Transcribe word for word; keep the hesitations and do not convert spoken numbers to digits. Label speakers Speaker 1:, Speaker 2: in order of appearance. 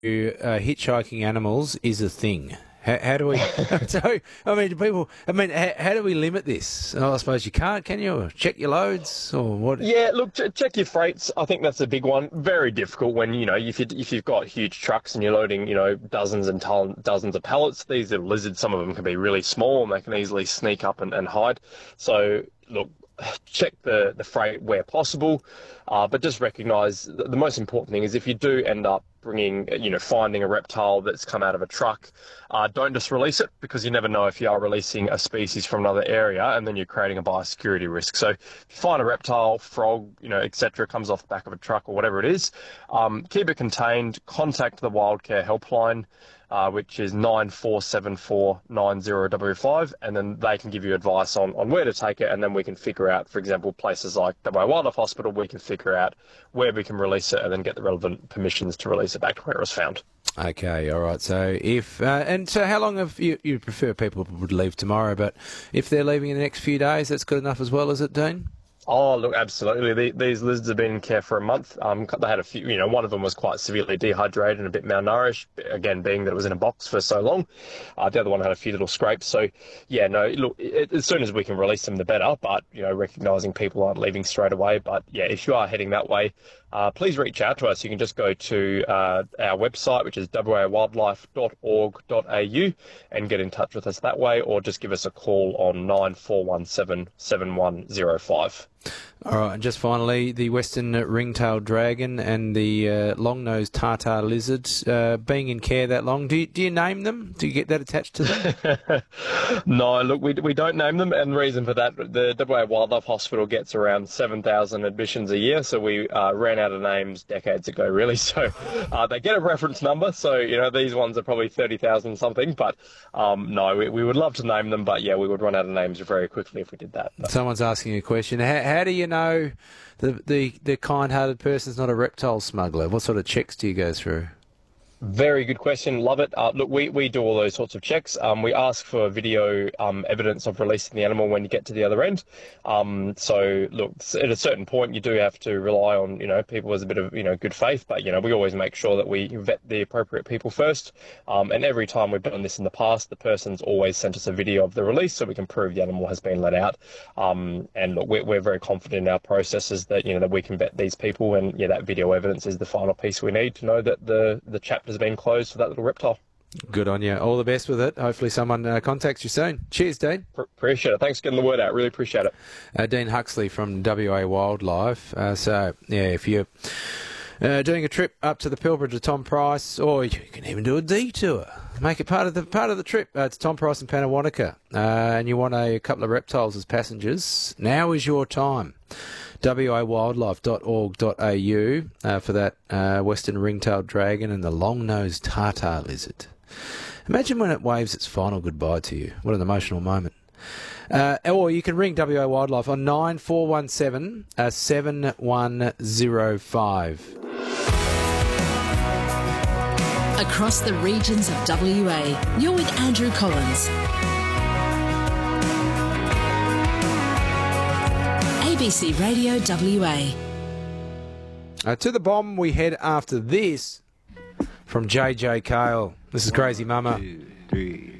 Speaker 1: uh, hitchhiking animals is a thing. How, how do we? So, I mean, do people? I mean, how, how do we limit this? Oh, I suppose you can't, can you? Or check your loads or what?
Speaker 2: Yeah, look, ch- check your freights. I think that's a big one. Very difficult when you know if you if you've got huge trucks and you're loading you know dozens and ton, dozens of pallets. These are lizards. Some of them can be really small and they can easily sneak up and, and hide. So look, check the, the freight where possible, uh, but just recognise the, the most important thing is if you do end up bringing, you know, finding a reptile that's come out of a truck, uh, don't just release it, because you never know if you are releasing a species from another area and then you're creating a biosecurity risk. So if you find a reptile, frog, you know, et cetera, comes off the back of a truck or whatever it is, um, keep it contained, contact the Wildcare helpline, Uh, which is nine four seven four nine zero five five, and then they can give you advice on, on where to take it, and then we can figure out, for example, places like the Wildlife Hospital, we can figure out where we can release it and then get the relevant permissions to release it back to where it was found.
Speaker 1: Okay, all right. So if uh, and so, how long have you you prefer people would leave tomorrow? But if they're leaving in the next few days, that's good enough as well, is it, Dean?
Speaker 2: Oh, look, absolutely. The, these lizards have been in care for a month. Um, they had a few, you know, one of them was quite severely dehydrated and a bit malnourished, again, being that it was in a box for so long. Uh, the other one had a few little scrapes. So, yeah, no, look, it, as soon as we can release them, the better. But, you know, recognising people aren't leaving straight away. But, yeah, if you are heading that way, uh, please reach out to us. You can just go to uh, our website, which is w a wildlife dot org dot a u, and get in touch with us that way, or just give us a call on nine four one seven seven one zero five.
Speaker 1: All right, and just finally, the western ring-tailed dragon and the uh, long-nosed tartar lizard, uh, being in care that long, do you, do you name them? Do you get that attached to them?
Speaker 2: No, look, we we don't name them, and the reason for that, the W A Wildlife Hospital gets around seven thousand admissions a year, so we uh, ran out of names decades ago, really. So uh, they get a reference number, so, you know, these ones are probably thirty thousand something, but um, no, we, we would love to name them, but, yeah, we would run out of names very quickly if we did that. But.
Speaker 1: Someone's asking a question. How, how do you know the, the, the kind-hearted person's not a reptile smuggler? What sort of checks do you go through?
Speaker 2: Very good question. Love it. Uh, look, we, we do all those sorts of checks. Um, we ask for video um, evidence of releasing the animal when you get to the other end. Um, so, look, at a certain point, you do have to rely on, you know, people as a bit of, you know, good faith. But, you know, we always make sure that we vet the appropriate people first. Um, and every time we've done this in the past, the person's always sent us a video of the release so we can prove the animal has been let out. Um, and look, we're, we're very confident in our processes that, you know, that we can vet these people. And, yeah, that video evidence is the final piece we need to know that the, the chapter has been closed for that little reptile.
Speaker 1: Good on you. All the best with it. Hopefully someone uh, contacts you soon. Cheers, Dean.
Speaker 2: P- appreciate it. Thanks for getting the word out. Really appreciate it.
Speaker 1: Uh, Dean Huxley from W A Wildlife. Uh, so, yeah, if you're uh, doing a trip up to the Pilbara to Tom Price, or you can even do a detour, make it part of the part of the trip uh, to Tom Price and Panawanaka, uh, and you want a couple of reptiles as passengers, now is your time. w a wildlife dot org dot a u uh, for that uh, western ring-tailed dragon and the long-nosed tartar lizard. Imagine when it waves its final goodbye to you. What an emotional moment. Uh, or you can ring W A Wildlife on nine four one seven seven one zero five.
Speaker 3: Across the regions of W A, you're with Andrew Collins. A B C Radio W A.
Speaker 1: Uh, to the bomb we head after this from J J Cale. This is Crazy Mama.
Speaker 4: One, two, three.